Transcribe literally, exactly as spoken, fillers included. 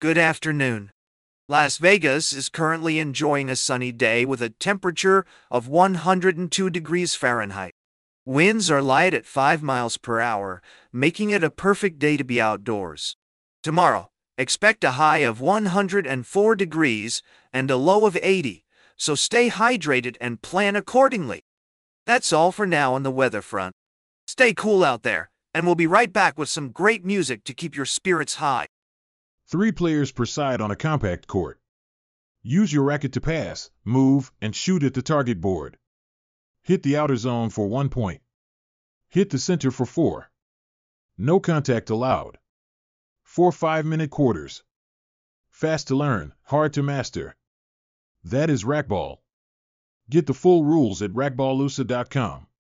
Good afternoon. Las Vegas is currently enjoying a sunny day with a temperature of one hundred two degrees Fahrenheit. Winds are light at five miles per hour, making it a perfect day to be outdoors. Tomorrow, expect a high of one hundred four degrees and a low of eighty, so stay hydrated and plan accordingly. That's all for now on the weather front. Stay cool out there, and we'll be right back with some great music to keep your spirits high. Three players per side on a compact court. Use your racket to pass, move, and shoot at the target board. Hit the outer zone for one point. Hit the center for four. No contact allowed. Four five-minute quarters. Fast to learn, hard to master. That is racquetball. Get the full rules at racquetballusa dot com.